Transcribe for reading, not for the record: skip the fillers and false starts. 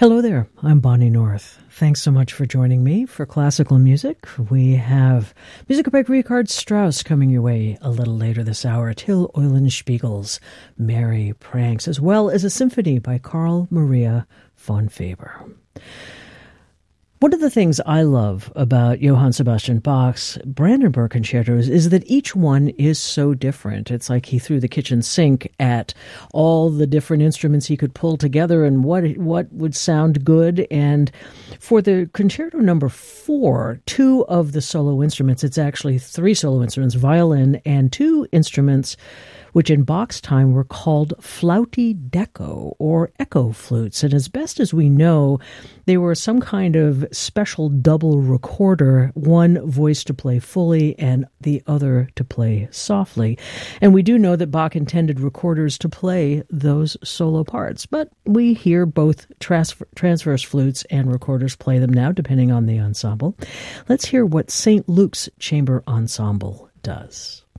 Hello there, I'm Bonnie North. Thanks so much for joining me for classical music. We have music by Richard Strauss coming your way a little later this hour, Till Eulenspiegel's Merry Pranks, as well as a symphony by Carl Maria von Weber. One of the things I love about Johann Sebastian Bach's Brandenburg concertos is that each one is so different. It's like he threw the kitchen sink at all the different instruments he could pull together and what would sound good. And for the concerto number 4, 2 of the solo instruments, it's actually 3 solo instruments, violin and 2 instruments which in Bach's time were called flauti d'echo, or echo flutes. And as best as we know, they were some kind of special double recorder, one voice to play fully and the other to play softly. And we do know that Bach intended recorders to play those solo parts, but we hear both transverse flutes and recorders play them now, depending on the ensemble. Let's hear what St. Luke's Chamber Ensemble does.